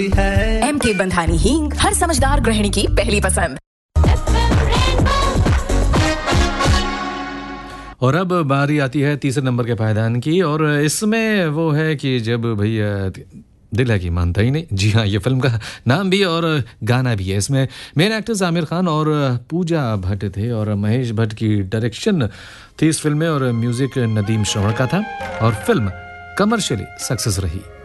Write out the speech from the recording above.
MK Bandhani हींग हर समझदार गृहिणी की पहली पसंद। और अब बारी आती है तीसरे नंबर के पायदान की, और इसमें वो है कि जब भैया दिल है कि मानता ही नहीं। जी हाँ, ये फिल्म का नाम भी और गाना भी है। इसमें मेन एक्टर्स आमिर खान और पूजा भट्ट थे, और महेश भट्ट की डायरेक्शन थी इस फिल्म में, और म्यूजिक नदीम श्रवण का था, और फिल्म कमर्शियली सक्सेस रही।